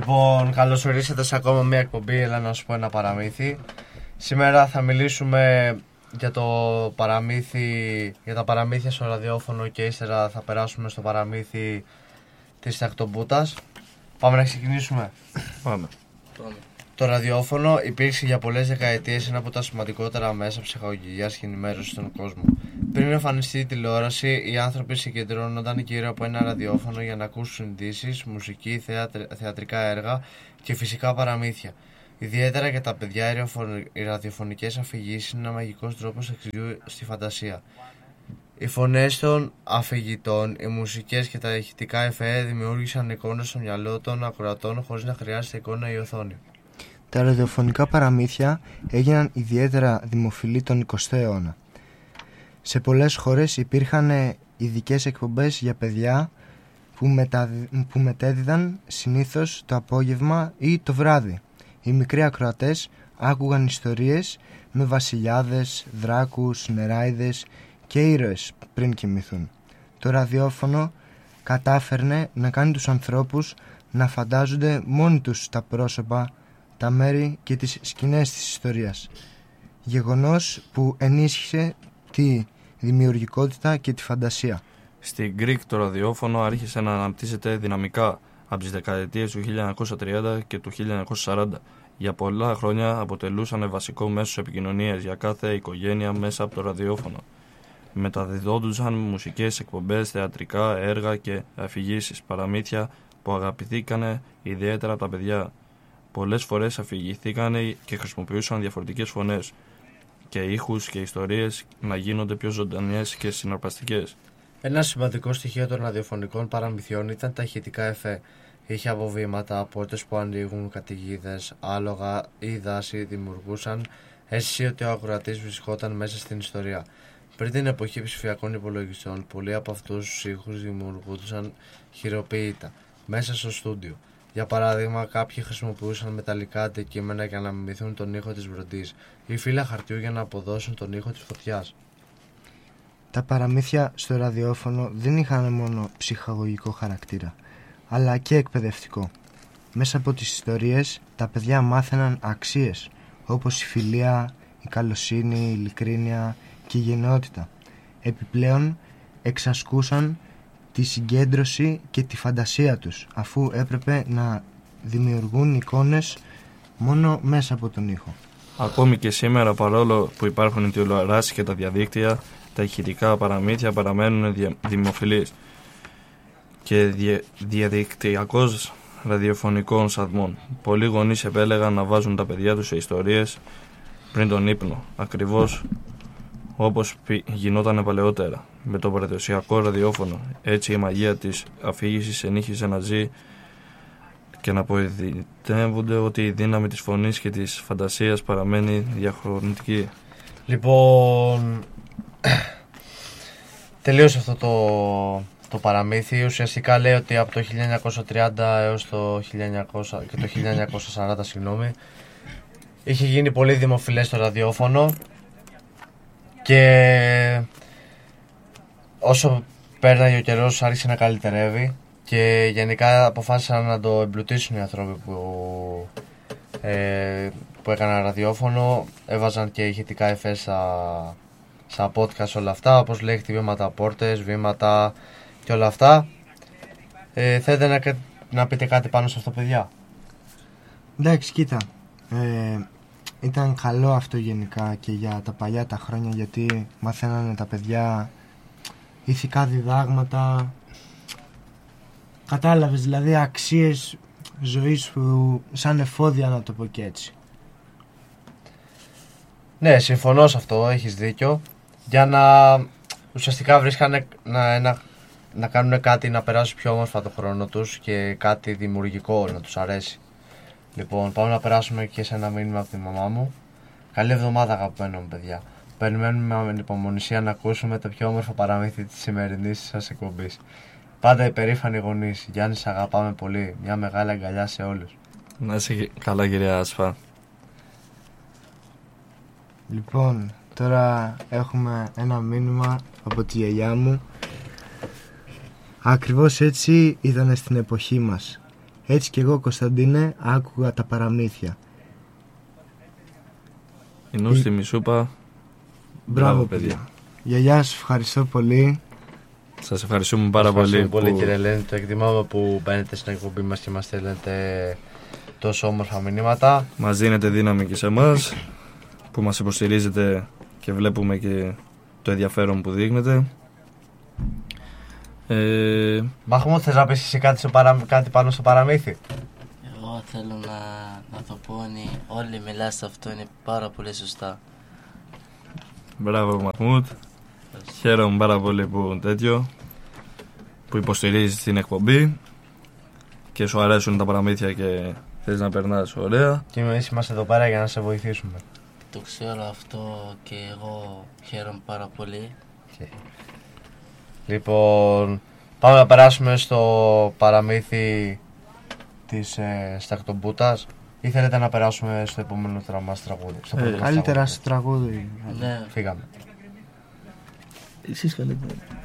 Λοιπόν, καλώς ορίσατε σε ακόμα μια εκπομπή. Έλα να σου πω ένα παραμύθι. Σήμερα θα μιλήσουμε για το παραμύθι, για τα παραμύθια στο ραδιόφωνο και ύστερα θα περάσουμε στο παραμύθι της τακτομπουτας. Πάμε να ξεκινήσουμε. Πάμε. Το ραδιόφωνο υπήρξε για πολλές δεκαετίες ένα από τα σημαντικότερα μέσα ψυχαγωγίας και ενημέρωσης στον κόσμο. Πριν εμφανιστεί η τηλεόραση, οι άνθρωποι συγκεντρώνονταν γύρω από ένα ραδιόφωνο για να ακούσουν ειδήσεις, μουσική, θεατρικά έργα και φυσικά παραμύθια. Ιδιαίτερα για τα παιδιά, οι ραδιοφωνικές αφηγήσεις είναι ένα μαγικός τρόπος ταξιδιού στη φαντασία. Οι φωνές των αφηγητών, οι μουσικές και τα ηχητικά εφέ δημιούργησαν εικόνες στο μυαλό των ακροατών χωρίς να χρειάζεται εικόνα ή οθόνη. Τα ραδιοφωνικά παραμύθια έγιναν ιδιαίτερα δημοφιλή τον 20ο αιώνα. Σε πολλές χώρες υπήρχαν ειδικές εκπομπές για παιδιά που μετέδιδαν συνήθως το απόγευμα ή το βράδυ. Οι μικροί ακροατές άκουγαν ιστορίες με βασιλιάδες, δράκους, νεράιδες και ήρωες πριν κοιμηθούν. Το ραδιόφωνο κατάφερνε να κάνει τους ανθρώπους να φαντάζονται μόνοι τους τα πρόσωπα, τα μέρη και τις σκηνές της ιστορίας. Γεγονός που ενίσχυσε τη δημιουργικότητα και τη φαντασία. Στην Greek το ραδιόφωνο άρχισε να αναπτύσσεται δυναμικά από τις δεκαετίες του 1930 και του 1940. Για πολλά χρόνια αποτελούσαν βασικό μέσο επικοινωνίας για κάθε οικογένεια μέσα από το ραδιόφωνο. Μεταδιδόντουσαν μουσικές εκπομπές, θεατρικά έργα και αφηγήσεις, παραμύθια που αγαπηθήκανε ιδιαίτερα από τα παιδιά. Πολλές φορές αφηγηθήκανε και χρησιμοποιούσαν διαφορετικές φωνές και ήχους και ιστορίες να γίνονται πιο ζωντανές και συναρπαστικές. Ένα σημαντικό στοιχείο των ραδιοφωνικών παραμυθιών ήταν τα ηχητικά εφέ. Είχε αποβήματα, πόρτες που ανοίγουν, καταιγίδες, άλογα ή δάση δημιουργούσαν αίσθηση ότι ο ακροατής βρισκόταν μέσα στην ιστορία. Πριν την εποχή ψηφιακών υπολογιστών, πολλοί από αυτούς τους ήχους δημιουργούνταν χειροποίητα μέσα στο στούντιο. Για παράδειγμα, κάποιοι χρησιμοποιούσαν μεταλλικά αντικείμενα για να μιμηθούν τον ήχο της βροντής ή φύλλα χαρτιού για να αποδώσουν τον ήχο της φωτιάς. Τα παραμύθια στο ραδιόφωνο δεν είχαν μόνο ψυχαγωγικό χαρακτήρα, αλλά και εκπαιδευτικό. Μέσα από τις ιστορίες, τα παιδιά μάθαιναν αξίες, όπως η φιλία, η καλοσύνη, η ειλικρίνεια και η γενναιότητα. Επιπλέον, εξασκούσαν τη συγκέντρωση και τη φαντασία τους, αφού έπρεπε να δημιουργούν εικόνες μόνο μέσα από τον ήχο. Ακόμη και σήμερα, παρόλο που υπάρχουν οι τηλεοράσεις και τα διαδίκτυα, τα ηχητικά παραμύθια παραμένουν δημοφιλείς και διαδικτυακώς ραδιοφωνικών σταθμών. Πολλοί γονείς επέλεγαν να βάζουν τα παιδιά τους σε ιστορίες πριν τον ύπνο, ακριβώς όπως γινόταν παλαιότερα με το παραδοσιακό ραδιόφωνο. Έτσι η μαγεία της αφήγησης ενίχυσε να ζει και να αποδεικνύονται ότι η δύναμη της φωνής και της φαντασίας παραμένει διαχρονική. Λοιπόν, τελείωσε αυτό το παραμύθι. Ουσιαστικά λέει ότι από το 1930 έως το 1940 είχε γίνει πολύ δημοφιλές το ραδιόφωνο και όσο πέρναγε ο καιρός άρχισε να καλυτερεύει και γενικά αποφάσισαν να το εμπλουτίσουν οι άνθρωποι που έκαναν ραδιόφωνο. Έβαζαν και ηχητικά εφέ στα podcast, όλα αυτά, όπως λέει χτυπήματα πόρτες, βήματα και όλα αυτά. Θέλετε να πείτε κάτι πάνω σε αυτό, παιδιά? Εντάξει, κοίτα, ήταν καλό αυτό γενικά και για τα παλιά τα χρόνια, γιατί μαθαίνανε τα παιδιά ηθικά διδάγματα, κατάλαβες, δηλαδή αξίες ζωής που σαν εφόδια, να το πω και έτσι. Ναι, συμφωνώ σε αυτό, έχεις δίκιο. Για να ουσιαστικά βρίσκανε να κάνουν κάτι να περάσουν πιο όμορφα το χρόνο τους και κάτι δημιουργικό να τους αρέσει. Λοιπόν, πάμε να περάσουμε και σε ένα μήνυμα από τη μαμά μου. Καλή εβδομάδα, αγαπημένο μου παιδιά. Περιμένουμε με ανυπομονησία να ακούσουμε το πιο όμορφο παραμύθι της σημερινής σας εκπομπής. Πάντα υπερήφανοι γονείς. Γιάννη, σ' αγαπάμε πολύ. Μια μεγάλη αγκαλιά σε όλους. Να είσαι καλά, κυρία Άσπα. Λοιπόν, τώρα έχουμε ένα μήνυμα από τη γιαγιά μου. Ακριβώς έτσι ήταν στην εποχή μας. Έτσι κι εγώ, Κωνσταντίνε, άκουγα τα παραμύθια. Η νούστη μισούπα. Μπράβο, παιδιά. Γιαγιά, σας ευχαριστώ πολύ. Σας ευχαριστούμε πάρα πολύ. Κύριε Ελένη, το εκτιμάμε που μπαίνετε στην εκπομπή μας και μας στέλνετε τόσο όμορφα μηνύματα. Μας δίνετε δύναμη και σε εμάς, που μας υποστηρίζετε και βλέπουμε και το ενδιαφέρον που δείχνετε. Μαχμούτ, θες να πεις εσύ κάτι πάνω στο παραμύθι? Εγώ θέλω να το πω, όλοι μιλάνε σε αυτό, είναι πάρα πολύ σωστά. Μπράβο Μαχμούτ. Χαίρομαι πάρα πολύ που υποστηρίζεις την εκπομπή και σου αρέσουν τα παραμύθια και θες να περνάς ωραία. Και εμείς είμαστε εδώ πέρα για να σε βοηθήσουμε. Το ξέρω αυτό και εγώ χαίρομαι πάρα πολύ. Λοιπόν, πάμε να περάσουμε στο παραμύθι της Στακτομπουτάς. Ή θέλετε να περάσουμε στο επόμενο μας τραγούδι? Καλύτερα στο τραγούδι. Ναι. Φύγαμε. Εσείς καλύτερα.